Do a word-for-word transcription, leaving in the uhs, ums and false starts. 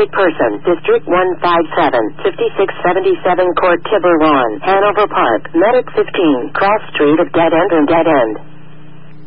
Wanted person. District one five seven, fifty-six seventy-seven Court Tiburon, Hanover Park. Medic fifteen. Cross Street of Dead End and Dead End.